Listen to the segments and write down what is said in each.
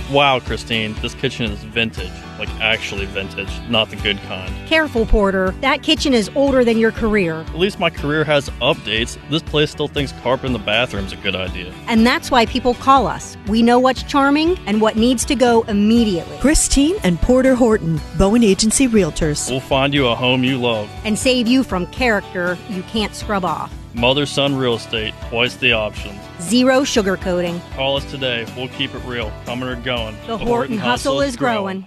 Wow, Christine, this kitchen is vintage. Like actually vintage, not the good kind. Careful, Porter. That kitchen is older than your career. At least my career has updates. This place still thinks carpet in the bathroom's a good idea. And that's why people call us. We know what's charming and what needs to go immediately. Christine and Porter Horton, Bowen Agency Realtors. We'll find you a home you love. And save you from character you can't scrub off. Mother-son real estate, twice the options. Zero sugarcoating. Call us today. We'll keep it real. Coming or going. The Horton hustle is growing.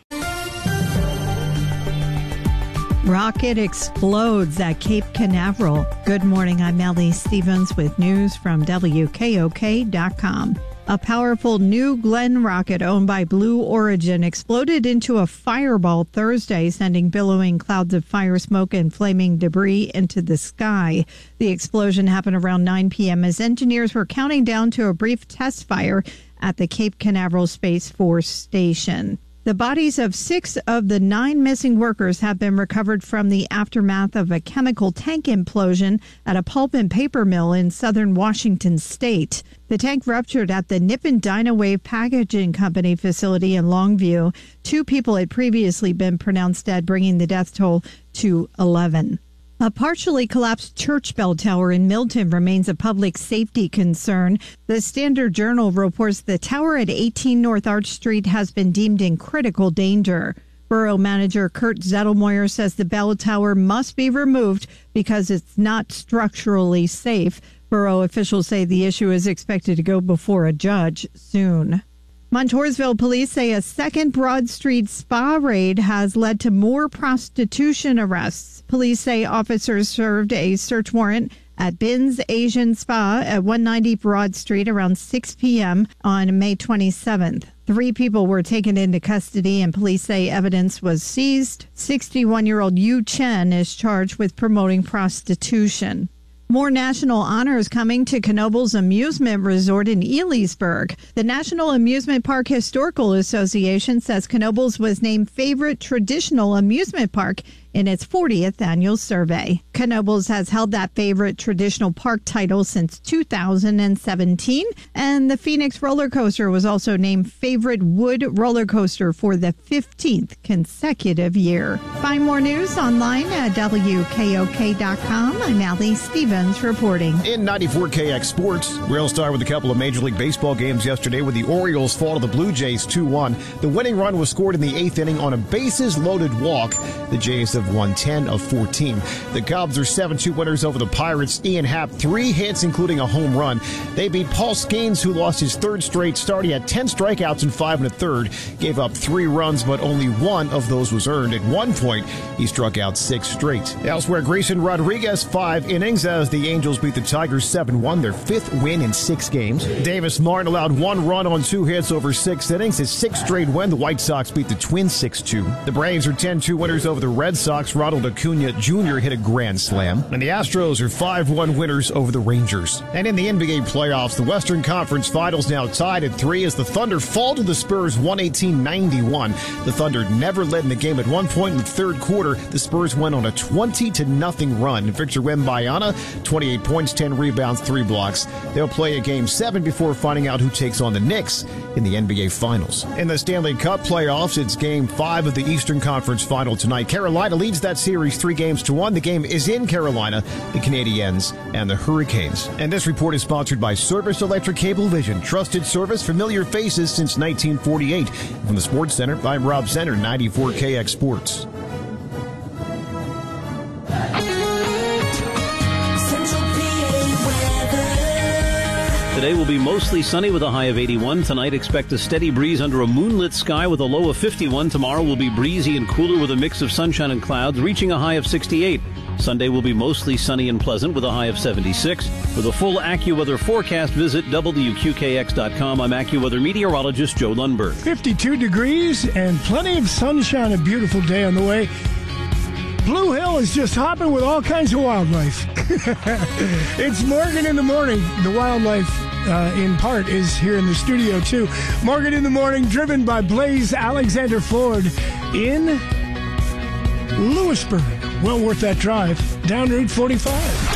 Rocket explodes at Cape Canaveral. Good morning, I'm Ellie Stevens with news from WKOK.com. A powerful New Glenn rocket owned by Blue Origin exploded into a fireball Thursday, sending billowing clouds of fire smoke and flaming debris into the sky. The explosion happened around 9 p.m. as engineers were counting down to a brief test fire at the Cape Canaveral Space Force Station. The bodies of 6 of the 9 missing workers have been recovered from the aftermath of a chemical tank implosion at a pulp and paper mill in southern Washington state. The tank ruptured at the Nippon Dynawave Packaging Company facility in Longview. 2 people had previously been pronounced dead, bringing the death toll to 11. A partially collapsed church bell tower in Milton remains a public safety concern. The Standard Journal reports the tower at 18 North Arch Street has been deemed in critical danger. Borough manager Kurt Zettelmoyer says the bell tower must be removed because it's not structurally safe. Borough officials say the issue is expected to go before a judge soon. Montoursville police say a second Broad Street spa raid has led to more prostitution arrests. Police say officers served a search warrant at Bin's Asian Spa at 190 Broad Street around 6 p.m. on May 27th. 3 people were taken into custody and police say evidence was seized. 61-year-old Yu Chen is charged with promoting prostitution. More national honors coming to Knoebels Amusement Resort in Elysburg. The National Amusement Park Historical Association says Knoebels was named favorite traditional amusement park in its 40th annual survey. Knoebels has held that favorite traditional park title since 2017, and the Phoenix roller coaster was also named favorite wood roller coaster for the 15th consecutive year. Find more news online at WKOK.com. I'm Allie Stevens reporting. In 94KX Sports, Rail Star with a couple of Major League Baseball games yesterday where the Orioles fall to the Blue Jays 2-1. The winning run was scored in the 8th inning on a bases-loaded walk. The Jays have won 10 of 14. The Cubs are 7-2 winners over the Pirates. Ian Happ, 3 hits, including a home run. They beat Paul Skeens, who lost his 3rd straight start. He had 10 strikeouts and 5 1/3. Gave up 3 runs, but only 1 of those was earned. At one point, he struck out 6 straight. Elsewhere, Grayson Rodriguez, 5 innings as the Angels beat the Tigers 7-1, their 5th win in 6 games. Davis Martin allowed 1 run on 2 hits over 6 innings. His 6th straight win. The White Sox beat the Twins 6-2. The Braves are 10-2 winners over the Red Sox. Ronald Acuna Jr. hit a grand slam. And the Astros are 5-1 winners over the Rangers. And in the NBA playoffs, the Western Conference Finals now tied at 3 as the Thunder fall to the Spurs 118-91. The Thunder never led in the game. At one point in the 3rd quarter, the Spurs went on a 20-0 run. Victor Wembanyama, 28 points, 10 rebounds, 3 blocks. They'll play a Game 7 before finding out who takes on the Knicks in the NBA Finals. In the Stanley Cup playoffs, it's Game 5 of the Eastern Conference Final tonight. Carolina leads that series 3-1. The game is in Carolina, the Canadiens and the Hurricanes. And this report is sponsored by Service Electric Cablevision. Trusted service, familiar faces since 1948. From the Sports Center, I'm Rob Center, 94KX Sports. Today will be mostly sunny with a high of 81. Tonight, expect a steady breeze under a moonlit sky with a low of 51. Tomorrow will be breezy and cooler with a mix of sunshine and clouds, reaching a high of 68. Sunday will be mostly sunny and pleasant with a high of 76. For the full AccuWeather forecast, visit WQKX.com. I'm AccuWeather meteorologist Joe Lundberg. 52 degrees and plenty of sunshine. A beautiful day on the way. Blue Hill is just hopping with all kinds of wildlife. It's Morgan in the Morning. The wildlife, in part, is here in the studio, too. Morgan in the Morning, driven by Blaze Alexander Ford in Lewisburg. Well worth that drive down Route 45.